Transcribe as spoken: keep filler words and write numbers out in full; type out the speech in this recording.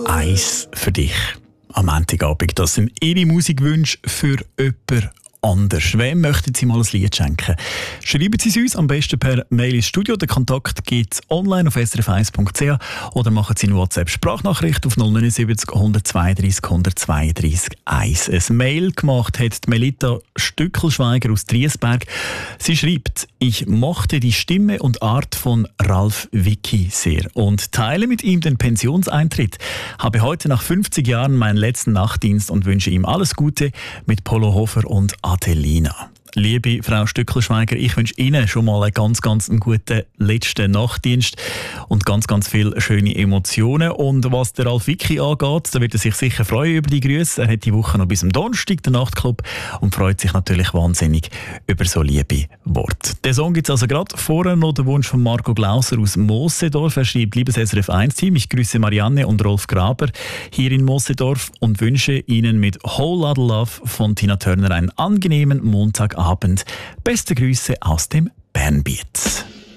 Eins für dich am Montagabend. Das sind Ihre Musikwünsche für jemanden anders. Wem möchten Sie mal ein Lied schenken? Schreiben Sie es uns am besten per Mail ins Studio. Den Kontakt gibt es online auf s r f eins punkt c h oder machen Sie eine WhatsApp-Sprachnachricht auf null neun sieben null eins zwei drei null zwei drei eins. Ein Mail gemacht hat die Melita Stückelschweiger aus Triesberg. Sie schreibt: Ich mochte die Stimme und Art von Ralf Vicki sehr und teile mit ihm den Pensionseintritt. Habe heute nach fünfzig Jahren meinen letzten Nachtdienst und wünsche ihm alles Gute mit Polo Hofer und Adelina. Liebe Frau Stückelschweiger, ich wünsche Ihnen schon mal einen ganz, ganz einen guten letzten Nachtdienst und ganz, ganz viele schöne Emotionen. Und was der Ralf Vicki angeht, da wird er sich sicher freuen über die Grüße. Er hat die Woche noch bis am Donnerstag den Nachtclub und freut sich natürlich wahnsinnig über so liebe Worte. Den Song gibt es also gerade. Vorher noch der Wunsch von Marco Glauser aus Moosseedorf. Er schreibt: Liebes S R F eins Team, ich grüße Marianne und Rolf Graber hier in Moosseedorf und wünsche Ihnen mit Whole Lotta Love von Tina Turner einen angenehmen Montagabend. Beste Grüße aus dem Bernbiet.